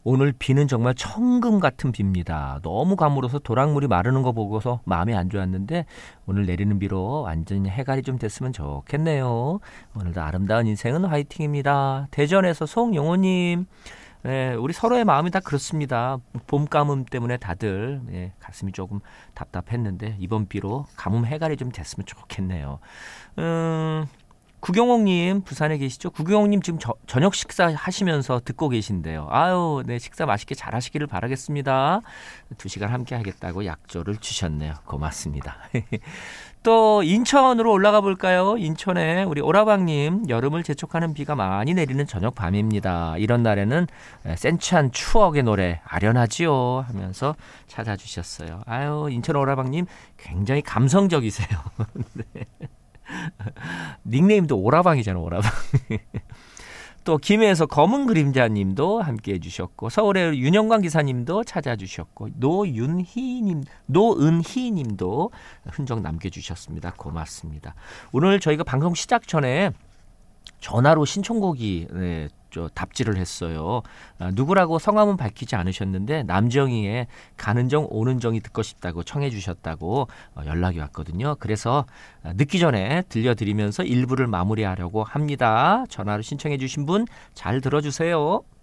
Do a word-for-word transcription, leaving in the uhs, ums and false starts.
오늘 비는 정말 천금 같은 비입니다. 너무 가물어서 도랑물이 마르는 거 보고서 마음이 안 좋았는데 오늘 내리는 비로 완전히 해갈이 좀 됐으면 좋겠네요. 오늘도 아름다운 인생은 화이팅입니다. 대전에서 송용호님, 네, 우리 서로의 마음이 다 그렇습니다. 봄 가뭄 때문에 다들 네, 가슴이 조금 답답했는데 이번 비로 가뭄 해갈이 좀 됐으면 좋겠네요. 음... 구경옥님 부산에 계시죠? 구경옥님 지금 저, 저녁 식사 하시면서 듣고 계신데요. 아유, 네, 식사 맛있게 잘 하시기를 바라겠습니다. 두 시간 함께 하겠다고 약조를 주셨네요. 고맙습니다. 또 인천으로 올라가 볼까요? 인천에 우리 오라방님, 여름을 재촉하는 비가 많이 내리는 저녁 밤입니다. 이런 날에는 센치한 추억의 노래 아련하지요 하면서 찾아주셨어요. 아유, 인천 오라방님 굉장히 감성적이세요. 네. 닉네임도 오라방이잖아, 오라방. 또 김해에서 검은 그림자님도 함께 해주셨고, 서울의 윤영광 기사님도 찾아주셨고, 노윤희님, 노은희님도 흔적 남겨주셨습니다. 고맙습니다. 오늘 저희가 방송 시작 전에 전화로 신청곡이 네, 저 답지를 했어요. 아, 누구라고 성함은 밝히지 않으셨는데 남정희의 가는 정 오는 정이 듣고 싶다고 청해 주셨다고 어, 연락이 왔거든요. 그래서 아, 늦기 전에 들려드리면서 일 부를 마무리하려고 합니다. 전화로 신청해 주신 분 잘 들어주세요.